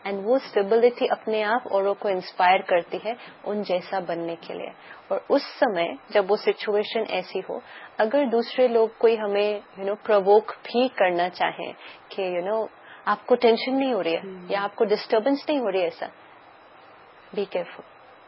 And वो stability अपने आप औरों को इंस्पायर करती है उन जैसा बनने के लिए। और उस समय जब वो सिचुएशन ऐसी हो, अगर दूसरे लोग कोई हमें प्रोवोक भी करना चाहे कि आपको टेंशन नहीं हो रही है या आपको डिस्टर्बेंस नहीं हो रही है, ऐसा be careful,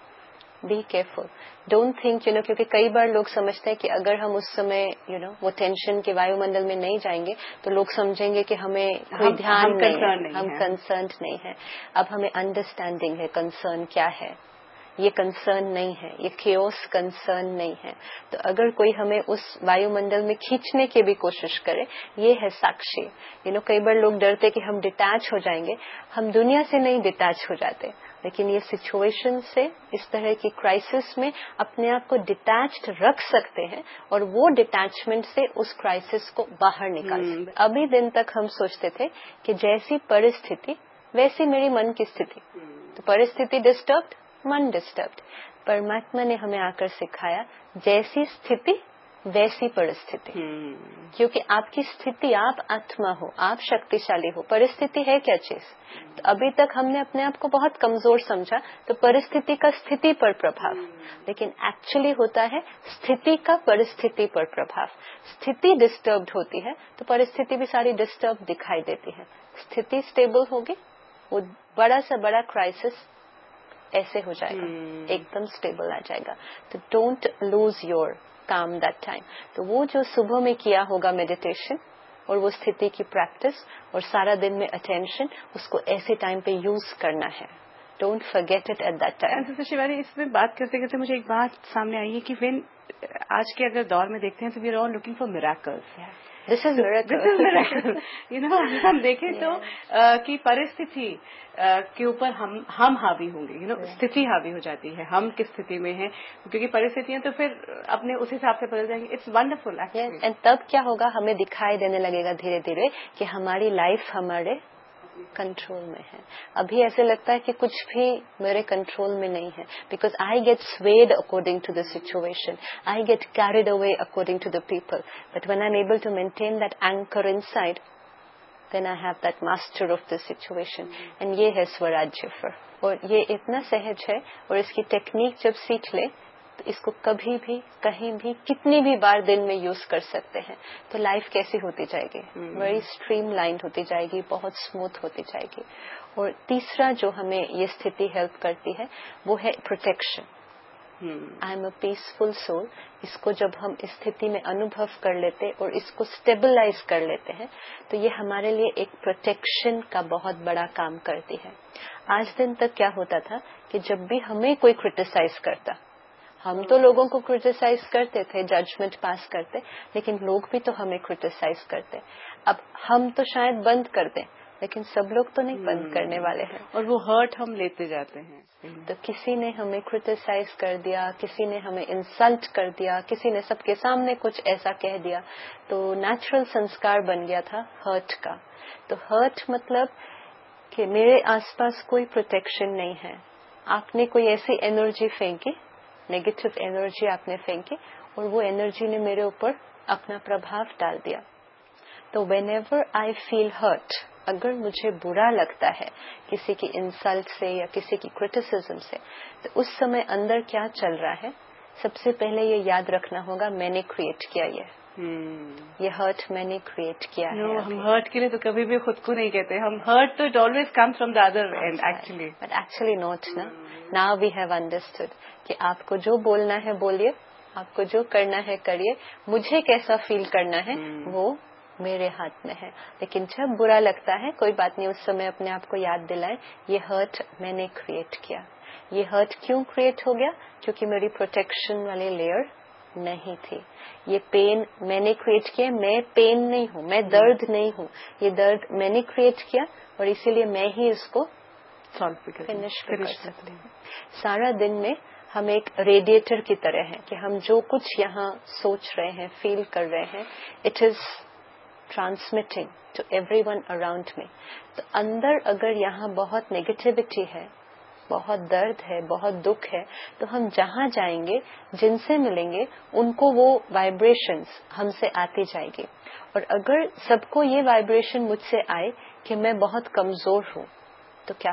be careful, don't think क्योंकि कई बार लोग समझते हैं कि अगर हम उस समय वो टेंशन के वायुमंडल में नहीं जाएंगे तो लोग समझेंगे कि हमें कोई ध्यान नहीं है, हम कंसर्न नहीं है। अब हमें अंडरस्टैंडिंग है कंसर्न क्या है, ये कंसर्न नहीं है, ये केओस कंसर्न नहीं है। तो अगर कोई हमें उस वायुमंडल में खींचने की भी कोशिश करे, ये है साक्षी। कई बार लोग डरते कि हम डिटैच हो जाएंगे, हम दुनिया से नहीं डिटैच हो जाते, लेकिन ये सिचुएशन से, इस तरह की क्राइसिस में अपने आप को डिटैच्ड रख सकते हैं और वो डिटैचमेंट से उस क्राइसिस को बाहर निकाल सकते। अभी दिन तक हम सोचते थे कि जैसी परिस्थिति वैसी मेरी मन की स्थिति, तो परिस्थिति डिस्टर्ब्ड, मन डिस्टर्ब्ड। परमात्मा ने हमें आकर सिखाया जैसी स्थिति वैसी परिस्थिति, क्योंकि आपकी स्थिति, आप आत्मा हो, आप शक्तिशाली हो, परिस्थिति है क्या चीज। तो अभी तक हमने अपने आप को बहुत कमजोर समझा, तो परिस्थिति का स्थिति पर प्रभाव, लेकिन एक्चुअली होता है स्थिति का परिस्थिति पर प्रभाव। स्थिति डिस्टर्ब्ड होती है तो परिस्थिति भी सारी डिस्टर्ब दिखाई देती है। स्थिति स्टेबल होगी, वो बड़ा से बड़ा क्राइसिस ऐसे हो जाएगा, एकदम स्टेबल आ जाएगा। तो डोंट लूज योर काम दैट टाइम। तो वो जो सुबह में किया होगा मेडिटेशन और वो स्थिति की प्रैक्टिस और सारा दिन में अटेंशन, उसको ऐसे टाइम पे यूज करना है। Don't forget it at that time. Sister Shivani, इसमें बात करते करते मुझे एक बात सामने आई है कि आज के अगर दौर में देखते हैं तो we are all looking for miracles. This is miracle. हम देखें तो कि परिस्थिति के ऊपर हम हावी होंगे, स्थिति हावी हो जाती है, हम किस स्थिति में हैं, क्योंकि परिस्थितियां तो फिर अपने उस हिसाब से बदल जाएंगी। It's wonderful actually. एंड तब क्या होगा, हमें दिखाई देने लगेगा धीरे धीरे कि हमारी लाइफ हमारे कंट्रोल में है। अभी ऐसे लगता है कि कुछ भी मेरे कंट्रोल में नहीं है, because I get swayed according to the situation, I get carried away according to the people, but when I am able to maintain that anchor inside, then I have that master of the situation, and ये है स्वराज्य फर। और ये इतना सहज है, और इसकी टेक्निक जब सीख ले तो इसको कभी भी, कहीं भी, कितनी भी बार दिन में यूज कर सकते हैं, तो लाइफ कैसी होती जाएगी, बड़ी स्ट्रीमलाइंड होती जाएगी, बहुत स्मूथ होती जाएगी। और तीसरा जो हमें ये स्थिति हेल्प करती है वो है protection. I am a peaceful soul. इसको जब हम इस स्थिति में अनुभव कर लेते और इसको स्टेबलाइज कर लेते हैं, तो ये हमारे लिए एक प्रोटेक्शन का बहुत बड़ा काम करती है। आज दिन तक क्या होता था कि जब भी हमें कोई क्रिटिसाइज करता, हम तो लोगों को क्रिटिसाइज करते थे, जजमेंट पास करते, लेकिन लोग भी तो हमें क्रिटिसाइज करते। अब हम तो शायद बंद कर दें, लेकिन सब लोग तो नहीं बंद करने वाले हैं, और वो हर्ट हम लेते जाते हैं। तो किसी ने हमें क्रिटिसाइज कर दिया, किसी ने हमें इंसल्ट कर दिया, किसी ने सबके सामने कुछ ऐसा कह दिया, तो नेचुरल संस्कार बन गया था हर्ट का। तो हर्ट मतलब कि मेरे आसपास कोई प्रोटेक्शन नहीं है, आपने कोई ऐसी एनर्जी फेंकी, नेगेटिव एनर्जी आपने फेंकी, और वो एनर्जी ने मेरे ऊपर अपना प्रभाव डाल दिया। तो व्हेनेवर आई फील हर्ट, अगर मुझे बुरा लगता है किसी की इंसल्ट से या किसी की क्रिटिसिज्म से, तो उस समय अंदर क्या चल रहा है, सबसे पहले ये याद रखना होगा, मैंने क्रिएट किया ये हर्ट मैंने क्रिएट किया है। हम हर्ट के लिए तो कभी भी खुद को नहीं कहते, हम हर्ट तो it always comes from the other and actually, but actually not ना। नाउ वी हैव अंडरस्टूड कि आपको जो बोलना है बोलिए, आपको जो करना है करिए, मुझे कैसा फील करना है वो मेरे हाथ में है। लेकिन जब बुरा लगता है, कोई बात नहीं, उस समय अपने आप को याद दिलाए, ये हर्ट मैंने क्रिएट किया। ये हर्ट क्यों क्रिएट हो गया? क्योंकि मेरी प्रोटेक्शन वाली लेयर नहीं थी। ये पेन मैंने क्रिएट किया, मैं पेन नहीं हूँ, मैं दर्द नहीं हूँ, ये दर्द मैंने क्रिएट किया, और इसीलिए मैं ही इसको फिनिश कर सकती हूँ। सारा दिन में हम एक रेडिएटर की तरह हैं कि हम जो कुछ यहाँ सोच रहे हैं, फील कर रहे हैं, it is transmitting to everyone around me. तो अंदर अगर यहाँ बहुत नेगेटिविटी है, बहुत दर्द है, बहुत दुख है, तो हम जहाँ जाएंगे, जिनसे मिलेंगे, उनको वो वाइब्रेशंस हमसे आती जाएगी। और अगर सबको ये वाइब्रेशन मुझसे आए कि मैं बहुत कमजोर हूँ, तो क्या